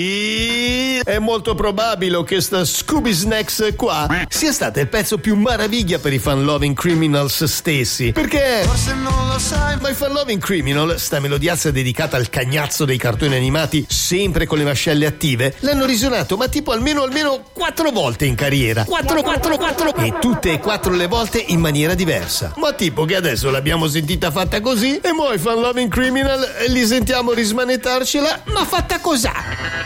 È molto probabile che sta Scooby Snacks qua sia stata il pezzo più maraviglia per i Fun Loving Criminals stessi, perché forse non lo sai, ma i Fun Loving Criminal, sta melodiazza dedicata al cagnazzo dei cartoni animati sempre con le mascelle attive, l'hanno risuonato ma tipo almeno 4 volte in carriera, 4 e tutte e 4 le volte in maniera diversa, ma tipo che adesso l'abbiamo sentita fatta così e mo' i Fun Loving Criminal li sentiamo rismanettarcela ma fatta cos'ha.